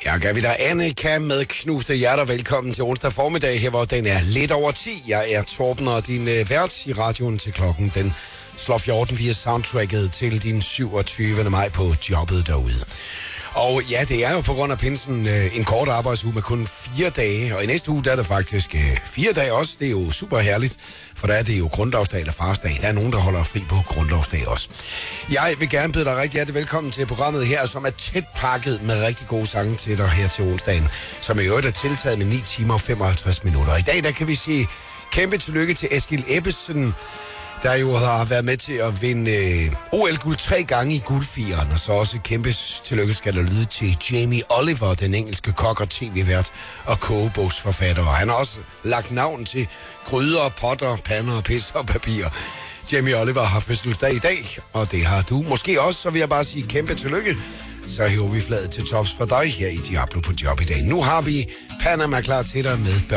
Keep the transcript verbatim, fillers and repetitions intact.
Ja, gør vi dig Annika med knuste hjerter. Velkommen til onsdag formiddag her, hvor den er lidt over ti. Jeg er Torben, og din øh, vært i radioen til klokken. Den slår fjorten via soundtracket til din syvogtyvende maj på jobbet derude. Og ja, det er jo på grund af pinsen øh, en kort arbejdsuge med kun fire dage. Og i næste uge, der er det faktisk øh, fire dage også. Det er jo super herligt, for der er det jo grundlovsdag eller farsdag. Der er nogen, der holder fri på grundlovsdag også. Jeg vil gerne byde dig rigtig hjertelig velkommen til programmet her, som er tæt pakket med rigtig gode sange til dig her til onsdagen. Som i øvrigt er tiltaget med ni timer og femoghalvtreds minutter. Og i dag, der kan vi sige kæmpe tillykke til Eskil Ebbesen, der jo har været med til at vinde øh, O L-guld tre gange i guldfireren, og så også kæmpe tillykke skal der lyde til Jamie Oliver, den engelske kok og tv-vært og kogebogsforfatter. Og han har også lagt navn til gryder, potter, pander, og pis og papir. Jamie Oliver har fødselsdag i dag, og det har du måske også, så vil jeg bare sige kæmpe tillykke. Så hiver vi fladet til tops for dig her i Diablo på job i dag. Nu har vi Panama klar til dig med børn.